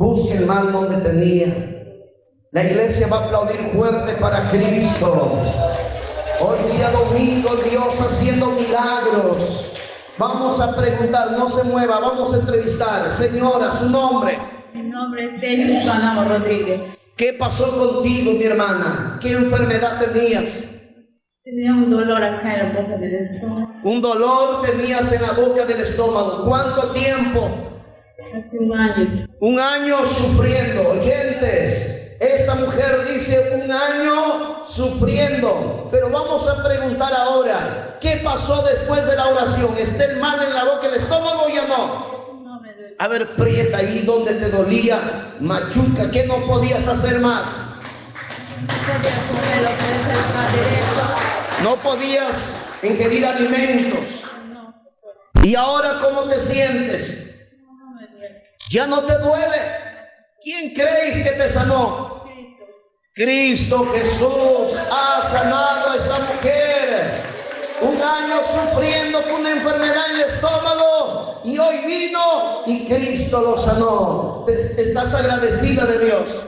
busque el mal donde tenía. La iglesia va a aplaudir fuerte para Cristo. Hoy día domingo, Dios haciendo milagros. Vamos a preguntar, no se mueva, vamos a entrevistar. Señora, su nombre. Mi nombre es Denis Panamo Rodríguez. ¿Qué pasó contigo, mi hermana? ¿Qué enfermedad tenías? Tenía un dolor acá en la boca del estómago. Un dolor tenías en la boca del estómago. ¿Cuánto tiempo? Hace un año. Un año sufriendo. Oyentes, esta mujer dice un año sufriendo. Pero vamos a preguntar ahora, ¿qué pasó después de la oración? ¿Está el mal en la boca del estómago o ya no? No me duele. A ver, prieta ahí donde te dolía, machuca, ¿qué no podías hacer más? No podía comer lo que es el maderecho. No podías ingerir alimentos. No. ¿Y ahora cómo te sientes? No me duele. ¿Ya no te duele? ¿Quién creéis que te sanó? Cristo. Cristo Jesús ha sanado a esta mujer. Un año sufriendo con una enfermedad en el estómago y hoy vino y Cristo lo sanó. ¿Estás agradecida de Dios?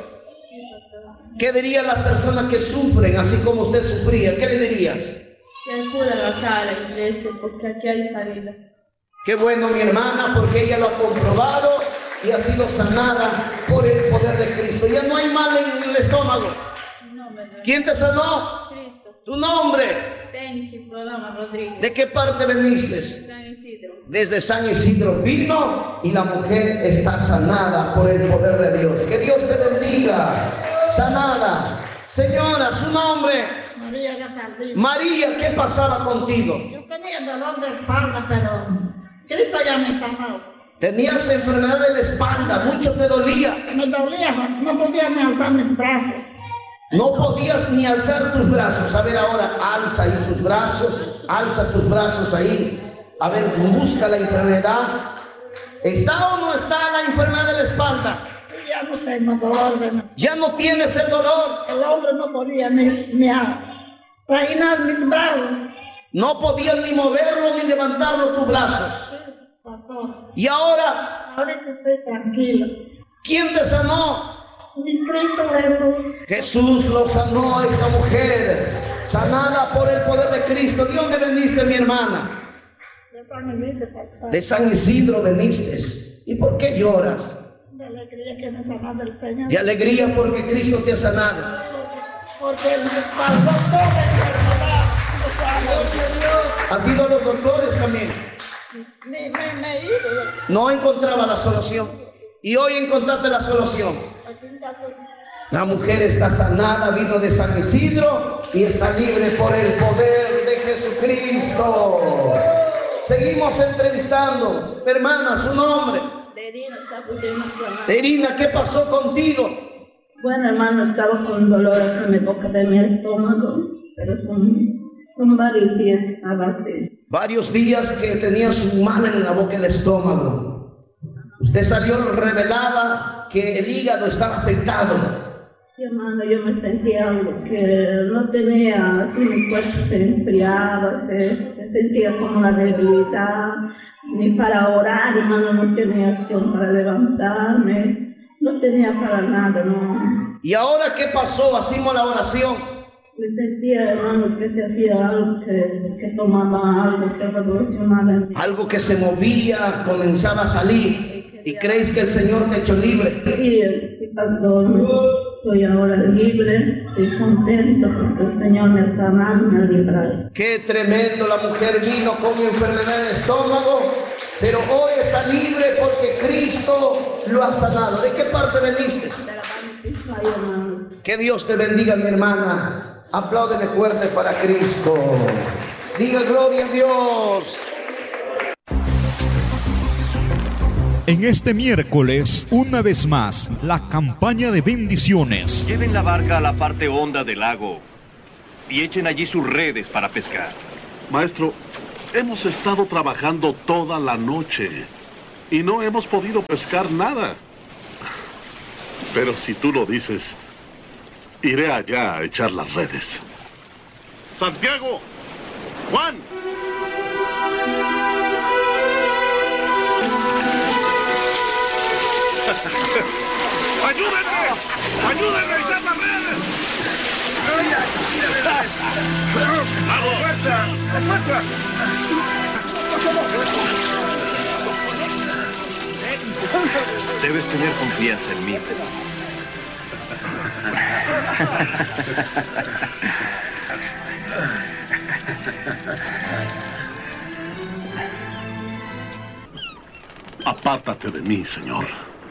¿Qué dirían las personas que sufren así como usted sufría? ¿Qué le dirías? Que acudan acá a la iglesia porque aquí hay salida. Qué bueno, mi hermana, porque ella lo ha comprobado y ha sido sanada por el poder de Cristo. Ya no hay mal en el estómago. No me duele. ¿Quién te sanó? Cristo. ¿Tu nombre? Denis Panamo Rodríguez. ¿De qué parte veniste? San Isidro. Desde San Isidro vino y la mujer está sanada por el poder de Dios. Que Dios te bendiga. Sanada. Señora, su nombre. María Gazaldín. María, ¿qué pasaba contigo? Yo tenía dolor de espalda, pero Cristo ya me sanó. Tenías enfermedad de la espalda, mucho te dolía. Me dolía, no podía ni alzar mis brazos. No podías ni alzar tus brazos. A ver ahora, alza ahí tus brazos, alza tus brazos ahí. A ver, busca la enfermedad. ¿Está o no está la enfermedad de la espalda? Sí, ya no tengo dolor. Ya no tienes el dolor. El hombre no podía ni trainar mis brazos. No podías ni moverlo ni levantarlo tus brazos. Sí, pastor. Y ahora, Ahorita estoy tranquila. ¿quién te sanó? Mi Cristo Jesús. Jesús lo sanó a esta mujer, sanada por el poder de Cristo. ¿De dónde veniste, mi hermana? De San Isidro, pastor. De San Isidro veniste. ¿Y por qué lloras? De alegría que me sanó el Señor. De alegría porque Cristo te ha sanado. Porque el doctor de enfermedad me sanó. ¿Has ido a los doctores también? Me he ido. No encontraba la solución. Y hoy encontraste la solución. Aquí en casa. La mujer está sanada, vino de San Isidro y está libre por el poder de Jesucristo. Seguimos entrevistando. Hermana, su nombre. Erina, ¿qué pasó contigo? Bueno, hermano, estaba con dolor en la boca de mi estómago, pero con varios días abaste. Varios días que tenía su mal en la boca del estómago. Usted salió revelada que el hígado estaba afectado. Sí, hermano, yo me sentía algo que no tenía, así mi cuerpo se enfriaba, se sentía como una debilidad, ni para orar, hermano, no tenía acción para levantarme, no tenía para nada, no. ¿Y ahora qué pasó? Hacimos la oración. Me sentía, hermanos, que se hacía algo, que tomaba algo, se revolucionaba. Algo que se movía, comenzaba a salir. ¿Y creéis que el Señor te ha hecho libre? Sí, pastor, estoy ahora libre, estoy contento porque el Señor me ha sanado, me ha librado. Qué tremendo, la mujer vino con enfermedad en el estómago, pero hoy está libre porque Cristo lo ha sanado. ¿De qué parte veniste? De la Bautista, hermanos. Que Dios te bendiga, mi hermana. Apláudele fuerte para Cristo. Diga gloria a Dios. En este miércoles, una vez más, la campaña de bendiciones. Lleven la barca a la parte honda del lago y echen allí sus redes para pescar. Maestro, hemos estado trabajando toda la noche y no hemos podido pescar nada. Pero si tú lo dices, iré allá a echar las redes. Santiago, Juan. ¡Ayúdenme! ¡Ayúdenme a echar la red! ¡Vamos! ¡Fuerza! ¡Fuerza! Debes tener confianza en mí, Pedro. Apártate de mí, Señor,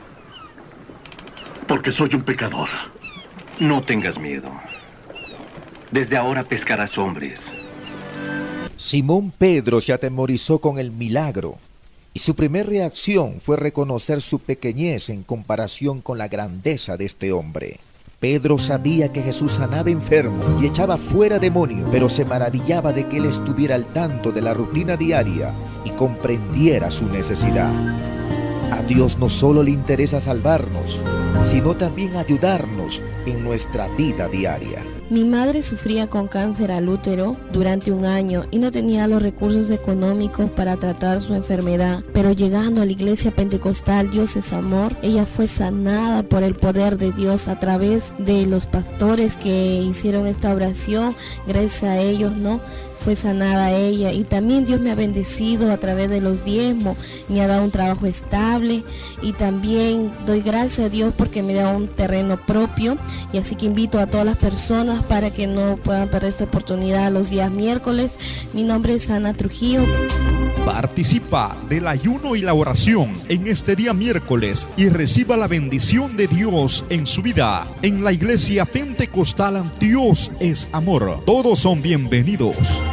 porque soy un pecador. No tengas miedo. Desde ahora pescarás hombres. Simón Pedro se atemorizó con el milagro y su primera reacción fue reconocer su pequeñez en comparación con la grandeza de este hombre. Pedro sabía que Jesús sanaba enfermos y echaba fuera demonios, pero se maravillaba de que él estuviera al tanto de la rutina diaria y comprendiera su necesidad. A Dios no solo le interesa salvarnos, sino también ayudarnos en nuestra vida diaria. Mi madre sufría con cáncer al útero durante 1 año y no tenía los recursos económicos para tratar su enfermedad, pero llegando a la iglesia pentecostal Dios es Amor, ella fue sanada por el poder de Dios a través de los pastores que hicieron esta oración. Gracias a ellos, fue sanada ella, y también Dios me ha bendecido a través de los diezmos, me ha dado un trabajo estable, y también doy gracias a Dios porque me da un terreno propio, y así que invito a todas las personas para que no puedan perder esta oportunidad los días miércoles. Mi nombre es Ana Trujillo. Participa del ayuno y la oración en este día miércoles y reciba la bendición de Dios en su vida. En la iglesia pentecostal Dios es Amor. Todos son bienvenidos.